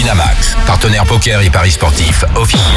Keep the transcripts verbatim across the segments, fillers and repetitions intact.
Winamax, partenaire poker et paris sportifs officiel.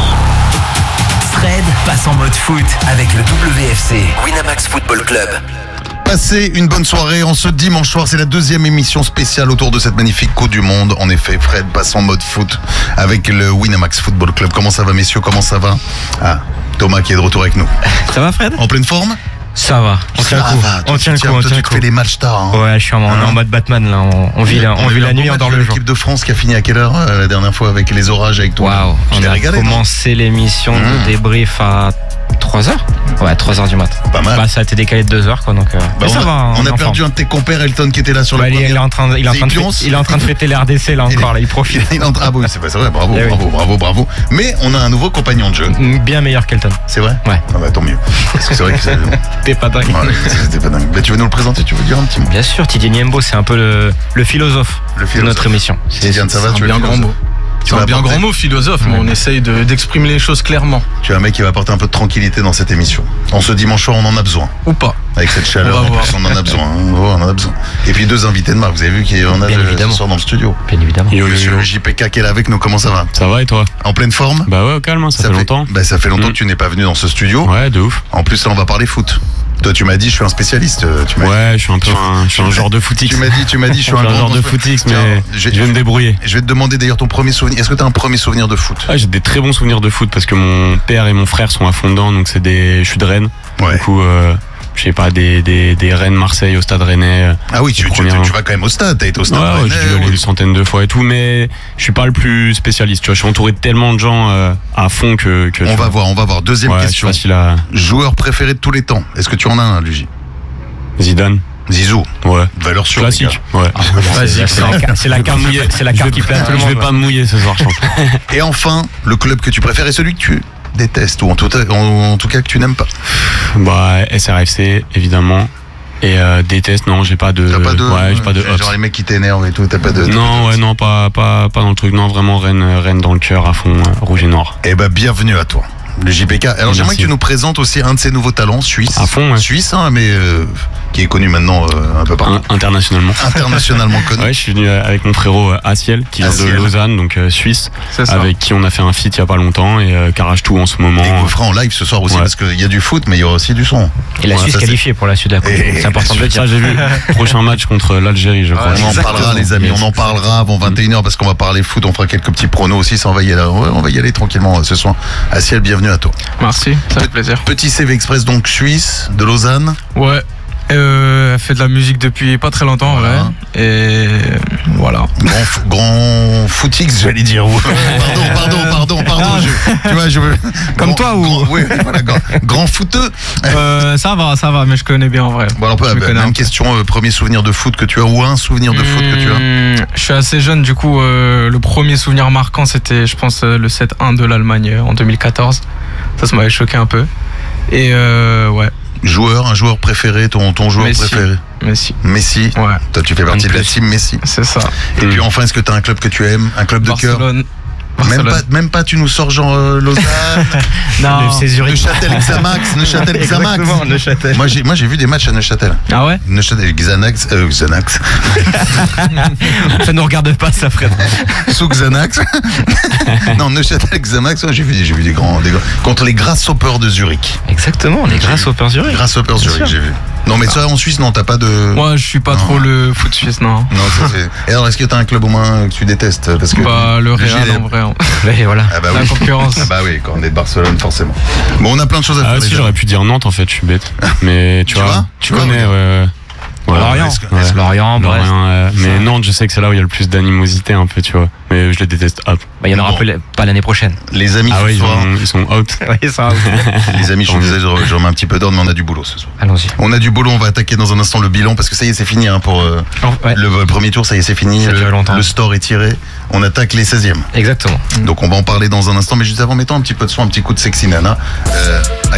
Fred passe en mode foot avec le W F C Winamax Football Club. Passez une bonne soirée en ce dimanche soir, c'est la deuxième émission spéciale autour de cette magnifique Coupe du Monde. En effet, Fred passe en mode foot avec le Winamax Football Club. Comment ça va, messieurs? Comment ça va? Ah, Thomas qui est de retour avec nous. Ça va, Fred? En pleine forme? Ça va, on tient le coup. Va, on tient le coup, on tient le tu coup. fais les matchs tard. Hein. Ouais, je suis en, on est en mode Batman là, on, on vit la, on on vit la nuit, on dort le jour. L'équipe de France qui a fini à quelle heure euh, la dernière fois avec les orages avec toi? Waouh, on a régalé, commencé l'émission mmh. de débrief à trois heures. Ouais, trois heures du mat. Pas mal. Bah, ça a été décalé de deux heures quoi, donc euh, bah, ça on a, va. On a perdu un de tes compères, Elton, qui était là sur bah, le il, premier. il est en train de, il est en train de, fêter, il est en train de fêter l'R D C là encore, là, il profite. Il est en train, ah bon, c'est pas vrai, bravo, eh bravo, oui. bravo, bravo. Mais on a un nouveau compagnon de jeu. Bien meilleur qu'Elton. C'est vrai? Ouais. Ah bah tant mieux. Parce que c'est vrai que c'est... T'es pas dingue. Ouais, c'était pas dingue. Mais tu veux nous le présenter, tu veux dire un petit mot? Bien sûr, Didier Niembo, c'est un peu le, le philosophe, Le de philosophe. notre émission. Tidiane, ça va? C'est Tu un veux bien le grand philosophe? mot. Tu C'est vas un bien apporter- grand mot, philosophe, mais on essaye de- d'exprimer les choses clairement. Tu es un mec qui va apporter un peu de tranquillité dans cette émission. En ce dimanche soir, on en a besoin. Ou pas. Avec cette chaleur, On va en voir. plus, on en a besoin. hein. On en a besoin. Et puis deux invités de marque. Vous avez vu qu'on a Bien ce évidemment. soir dans le studio. Bien évidemment. Yo, yo, Monsieur yo. J P K qui est là avec nous. Comment ça va? Ça va et toi? En pleine forme? Bah ouais, au calme, hein, ça, fait longtemps. Bah ça fait longtemps Mm. que tu n'es pas venu dans ce studio. Ouais, de ouf. En plus, là, on va parler foot. Toi, tu m'as dit, je suis un spécialiste. euh, Tu m'as dit. Ouais, je suis un peu un, je suis un genre de footix. Tu m'as dit, tu m'as dit, je suis Je un suis un grand genre de grand- footix, Tiens, mais je, je vais me débrouiller. je vais te demander d'ailleurs ton premier souvenir. Est-ce que tu as un premier souvenir de foot? Ah, j'ai des très bons souvenirs de foot parce que mon père et mon frère sont à fond dedans, donc c'est des, je suis de Rennes. Ouais. Du coup, euh, je sais pas, des, des, des Rennes-Marseille au Stade Rennais. Ah oui, tu, tu, Première- tu vas quand même au stade. T'as été au Ouais, stade. ouais, Rennais, j'ai dû aller oui. une centaine de fois et tout, mais je suis pas le plus spécialiste. Tu vois, je suis entouré de tellement de gens euh, à fond que. que On tu va vois, voir, on va voir. Deuxième ouais, c'est question. facile à. Joueur préféré de tous les temps. Est-ce que tu en as un, Luigi? Zidane. Zizou. Ouais. Valeur sûre. les Classique. gars. Ouais. C'est c'est la, ca- c'est la carte, c'est la carte qui plaît à tout le Je vais monde. pas me mouiller ce soir, je pense. Et enfin, le club que tu préfères et celui que tu détestes ou en tout, en, en tout cas que tu n'aimes pas. Bah, S R F C, évidemment. Et euh, déteste, non, j'ai pas de. T'as pas de. Ouais, j'ai pas de. Genre hops. les mecs qui t'énervent et tout. T'as pas de. t'as Non, pas ouais, de- non, pas, pas, pas dans le truc. Non, vraiment, Rennes, Rennes dans le cœur, à fond, euh, rouge et noir. Eh ben, bienvenue à toi. Le J P K. Alors, j'aimerais Merci. que tu nous présentes aussi un de ces nouveaux talents suisses. À fond, ouais. Suisse, hein, mais euh, qui est connu maintenant euh, un peu partout. In- internationalement. Internationalement connu. Ouais, je suis venu euh, avec mon frérot euh, Asiel, qui vient de Asiel. Lausanne, donc euh, Suisse, C'est ça. avec qui on a fait un feat il y a pas longtemps et euh, qui arrache tout en ce moment. Et on le fera en live ce soir aussi Ouais. parce qu'il y a du foot, mais il y aura aussi du son. Et la Ouais, Suisse ça, c'est- qualifiée pour la Suisse d'Après. Et- C'est important de le dire. Ça, j'ai vu. Prochain match contre l'Algérie, je crois. Ouais, On en Exactement. parlera, les amis. Yes. On en parlera avant vingt et une heures parce qu'on va parler foot. On fera quelques petits pronos aussi. Ça, on va y aller, ouais, on va y aller tranquillement euh, ce soir. Asiel, bienvenue à toi. Merci, ça fait plaisir. Petit C V Express, donc suisse, de Lausanne. Ouais. Euh, elle fait de la musique depuis pas très longtemps, Voilà. ouais. Et voilà. Grand, f- grand footix, j'allais dire. ou- Pardon, pardon, pardon, pardon. je- tu vois, je veux. Comme grand- toi ou- grand- Oui, voilà, grand, grand footeux. Euh, ça va, ça va, mais je connais bien en vrai. Bon, alors, Je bah, connais même un peu. question, euh, premier souvenir de foot que tu as ou un souvenir de foot que tu as? Mmh, Je suis assez jeune, du coup, euh, le premier souvenir marquant, c'était, je pense, euh, le sept un de l'Allemagne euh, en deux mille quatorze. Ça, ça m'avait choqué un peu. Et euh, ouais, Joueur, un joueur préféré, ton, ton joueur Messi. préféré? Messi. Messi. Ouais, Toi, tu fais partie de la plus. team Messi. c'est ça. Et Mm. puis enfin, est-ce que tu as un club que tu aimes? Un club de cœur? Barcelone. Même Barcelone. pas, même pas, tu nous sors genre euh, Lausanne, Non. Le F C Zurich. Neuchâtel, Xamax, Neuchâtel, Xamax. Exactement, Neuchâtel. Moi j'ai, moi j'ai vu des matchs à Neuchâtel. Ah ouais? Neuchâtel, Xanax, euh, Xanax, Ça nous regarde pas, ça, Fred. sous Xanax. Non, Neuchâtel, Xamax, ouais, j'ai vu, j'ai vu des grands, des grands, contre les Grasshoppers de Zurich. Exactement, on est grâce au Peur Zurich. Grasshoppers Bien Zurich, sûr. j'ai vu. Non, mais ça en Suisse, non, t'as pas de. Moi, je suis pas Non. trop le foot suisse, non. Non, ça c'est. Et alors, est-ce que t'as un club au moins que tu détestes? Parce que. Bah, le Real, Gilles- en vrai. hein. Et voilà. Ah bah La oui. concurrence. Ah bah oui, quand on est de Barcelone, forcément. Bon, on a plein de choses à faire. Ah, les si, amis. j'aurais pu dire Nantes, en fait, je suis bête. Mais tu, Tu vois vois, Tu tu vois, connais, regarde. ouais. ouais. Voilà. Lorient. Est-ce que- Ouais. est-ce que- Lorient, Brest. Lorient, euh, mais Nantes, je sais que c'est là où il y a le plus d'animosité, un peu, tu vois. Mais je les déteste. Hop. Bah, il y en aura Bon. peu- pas l'année prochaine. Les amis, Ah ce ouais, ils, soir. ont- ils sont out. Oui, ça. Les amis, je suis désolé, je je remets un petit peu d'ordre, mais on a du boulot ce soir. Allons-y. On a du boulot, on va attaquer dans un instant le bilan parce que ça y est, c'est fini hein, pour euh, Ouais. le, le premier tour, ça y est, c'est fini. Ça le, dure longtemps. le store est tiré. On attaque les seizièmes. Exactement. Donc on va en parler dans un instant, mais juste avant, mettons un petit peu de son, un petit coup de sexy nana. Euh,